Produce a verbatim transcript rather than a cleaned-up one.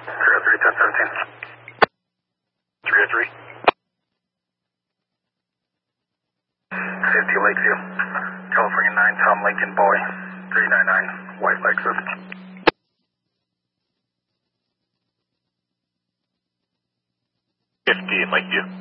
three oh three, ten seventeen. three oh three. Safety Lakeview. California nine, Tom Lincoln Boy. three nine nine, white Lexus. fifteen Lakeview.